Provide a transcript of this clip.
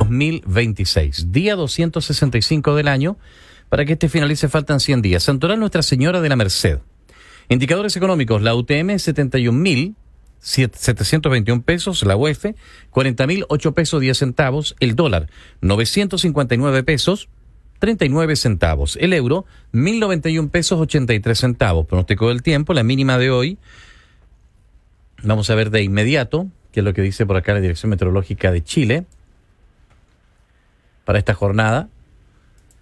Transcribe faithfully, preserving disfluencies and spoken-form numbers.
dos mil veintiséis. Día doscientos sesenta y cinco del año. Para que este finalice faltan cien días. Santoral Nuestra Señora de la Merced. Indicadores económicos. La U T M setenta y un mil setecientos veintiún pesos. La U E F cuarenta mil ocho pesos diez centavos. El dólar novecientos cincuenta y nueve pesos treinta y nueve centavos. El euro mil noventa y un pesos ochenta y tres centavos. Pronóstico del tiempo. La mínima de hoy. Vamos a ver de inmediato qué es lo que dice por acá la Dirección Meteorológica de Chile para esta jornada.